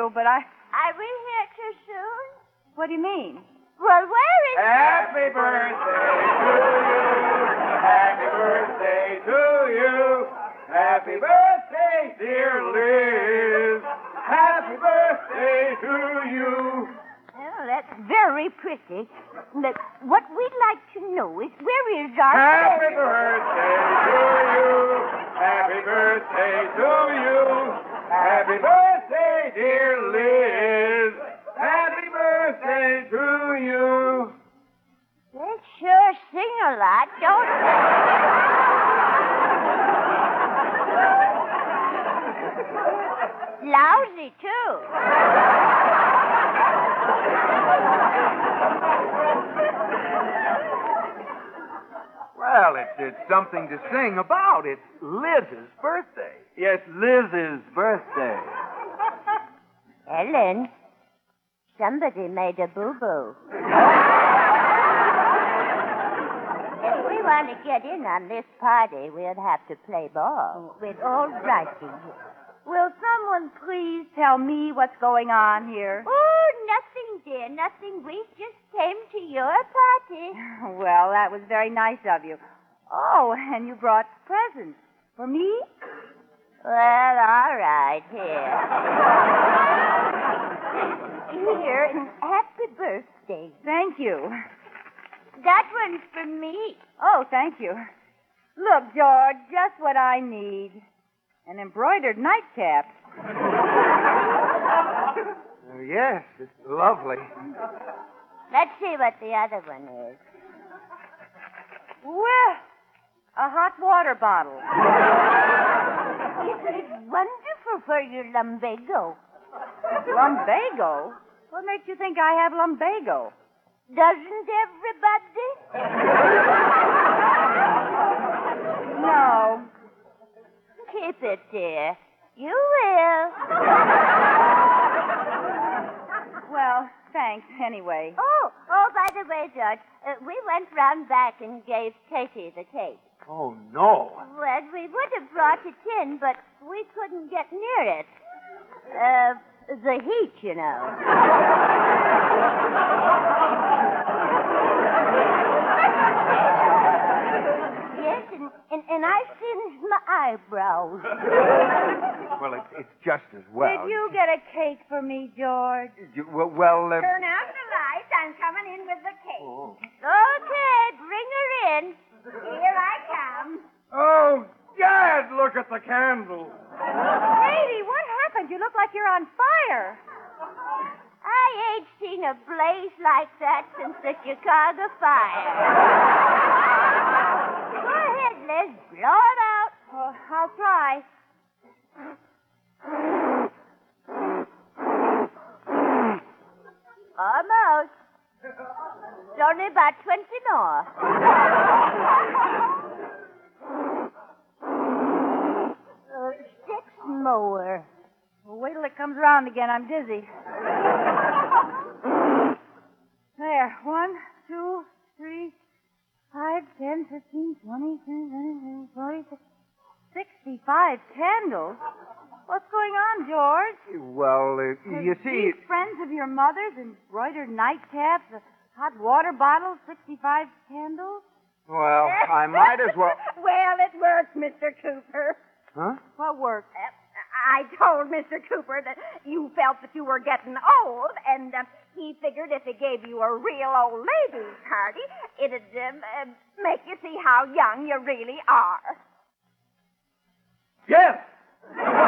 you, but I... Are we here too soon? What do you mean? Well, where is... Happy birthday to you. Happy birthday to you. Happy birthday, dear Liz. Happy birthday to you. Oh, that's very pretty. Look, what we'd like to know is where is our... Happy birthday to you. Happy birthday to you. Happy birthday, dear Liz. Happy birthday to you. They sure sing a lot, don't they? Lousy, too. Well, it's something to sing about. It's Liz's birthday. Yes, Liz's birthday. Ellen, somebody made a boo-boo. If we want to get in on this party, we'll have to play ball. With all righty. Will someone please tell me what's going on here? Oh, nothing, dear, nothing. We just came to your party. Well, that was very nice of you. Oh, and you brought presents. For me? Well, all right, here. Here, and happy birthday. Thank you. That one's for me. Oh, thank you. Look, George, just what I need. An embroidered nightcap. Yes, it's lovely. Let's see what the other one is. Well, a hot water bottle. Isn't it wonderful for your lumbago? Lumbago? What makes you think I have lumbago? Doesn't everybody? No. Keep it, dear. You will. Well, thanks anyway. Oh, by the way, George, we went round back and gave Katie the cake. Oh, no. Well, we would have brought it in, but we couldn't get near it. The heat, you know. Yes, and I singed my eyebrows. Well, it's just as well. Did you get a cake for me, George? Well, Turn out the lights. I'm coming in with the cake. Oh. Okay, bring her in. Here I come. Oh, Gad, look at the candle. Katie, what happened? You look like you're on fire. I ain't seen a blaze like that since the Chicago fire. Go ahead, Liz. Blow it out. Oh, I'll try. Almost. It's only about 20 more. Six more. Well, wait till it comes around again. I'm dizzy. There. 1, 2, 3, 5, 10, 15, 20, 40, 65 candles. What's going on, George? well, you see... These friends of your mother's, embroidered nightcaps, a hot water bottle, 65 candles? Well, I might as well... Well, it worked, Mr. Cooper. Huh? What worked? I told Mr. Cooper that you felt that you were getting old, and he figured if he gave you a real old ladies' party, it'd make you see how young you really are. Yes.